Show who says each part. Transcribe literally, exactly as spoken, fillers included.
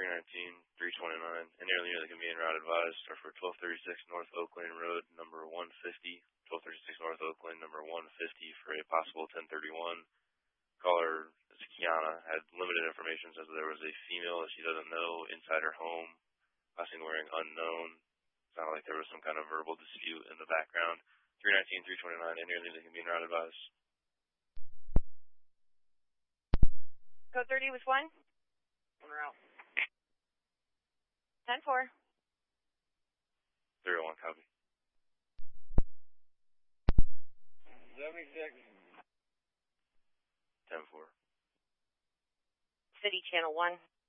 Speaker 1: three nineteen, three twenty-nine, and nearly near the convenient route advised are for twelve thirty-six North Oak Lane Road, number one fifty, twelve thirty-six North Oak Lane, number one fifty, for a possible ten thirty-one. Caller, is Kiana, had limited information, says there was a female that she doesn't know inside her home, last seen wearing unknown. Sounded like there was some kind of verbal dispute in the background. three nineteen, three twenty-nine, and nearly the convenient route advised.
Speaker 2: Code thirty was one.
Speaker 3: On route.
Speaker 2: ten four.
Speaker 1: three oh one, copy.
Speaker 3: seventy-six.
Speaker 1: ten four.
Speaker 2: City Channel one.